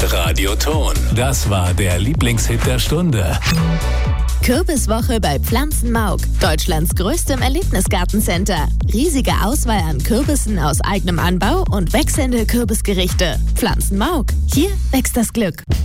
Radioton. Das war der Lieblingshit der Stunde. Kürbiswoche bei Pflanzenmauk, Deutschlands größtem Erlebnisgartencenter. Riesige Auswahl an Kürbissen aus eigenem Anbau und wechselnde Kürbisgerichte. Pflanzenmauk, hier wächst das Glück.